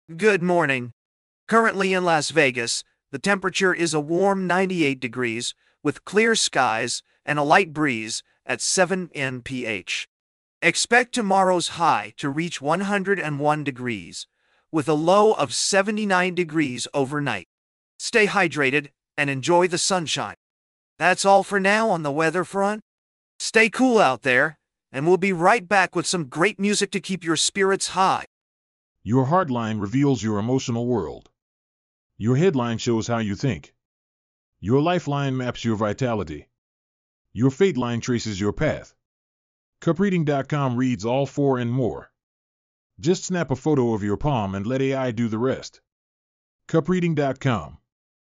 Good morning. Currently in Las Vegas, the temperature is a warm 98 degrees with clear skies and a light breeze at 7 nph. Expect tomorrow's high to reach 101 degrees with a low of 79 degrees overnight. Stay hydrated and enjoy the sunshine. That's all for now on the weather front. Stay cool out there, and we'll be right back with some great music to keep your spirits high. Your heartline reveals your emotional world. Your headline shows how you think. Your lifeline maps your vitality. Your fate line traces your path. Cupreading.com reads all four and more. Just snap a photo of your palm and let AI do the rest. Cupreading.com